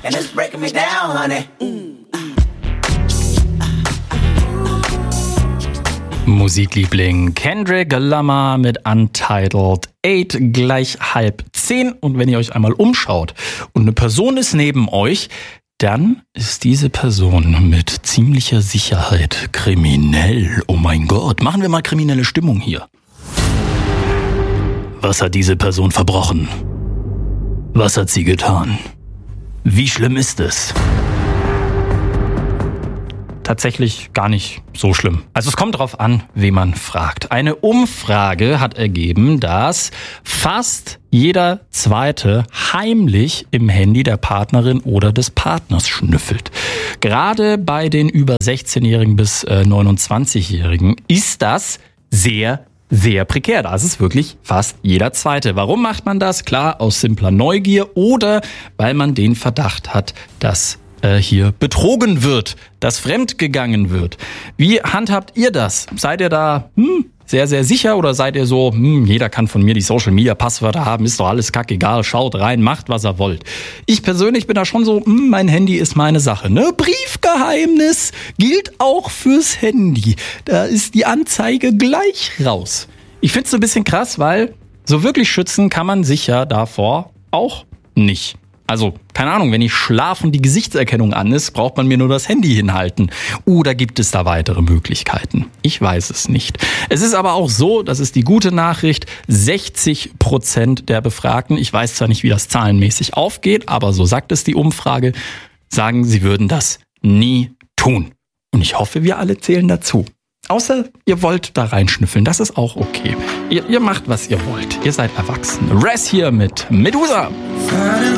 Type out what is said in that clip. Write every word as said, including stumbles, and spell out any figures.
and it's breaking me down, honey. Musikliebling Kendrick Lamar mit Untitled acht gleich halb zehn. Und wenn ihr euch einmal umschaut und eine Person ist neben euch, dann ist diese Person mit ziemlicher Sicherheit kriminell. Oh mein Gott, machen wir mal kriminelle Stimmung hier. Was hat diese Person verbrochen? Was hat sie getan? Wie schlimm ist es? Tatsächlich gar nicht so schlimm. Also es kommt drauf an, wen man fragt. Eine Umfrage hat ergeben, dass fast jeder Zweite heimlich im Handy der Partnerin oder des Partners schnüffelt. Gerade bei den über sechzehnjährigen bis neunundzwanzigjährigen ist das sehr sehr prekär. Da ist es wirklich fast jeder Zweite. Warum macht man das? Klar, aus simpler Neugier oder weil man den Verdacht hat, dass hier betrogen wird, dass fremdgegangen wird. Wie handhabt ihr das? Seid ihr da hm, sehr, sehr sicher oder seid ihr so, hm, jeder kann von mir die Social-Media-Passwörter haben, ist doch alles kackegal, schaut rein, macht, was ihr wollt. Ich persönlich bin da schon so, hm, mein Handy ist meine Sache. Ne? Briefgeheimnis gilt auch fürs Handy. Da ist die Anzeige gleich raus. Ich finde es so ein bisschen krass, weil so wirklich schützen kann man sich ja davor auch nicht. Also, keine Ahnung, wenn ich schlafe und die Gesichtserkennung an ist, braucht man mir nur das Handy hinhalten. Oder gibt es da weitere Möglichkeiten? Ich weiß es nicht. Es ist aber auch so, das ist die gute Nachricht, sechzig Prozent der Befragten, ich weiß zwar nicht, wie das zahlenmäßig aufgeht, aber so sagt es die Umfrage, sagen, sie würden das nie tun. Und ich hoffe, wir alle zählen dazu. Außer ihr wollt da reinschnüffeln, das ist auch okay. Ihr, ihr macht, was ihr wollt. Ihr seid erwachsen. Res hier mit Medusa.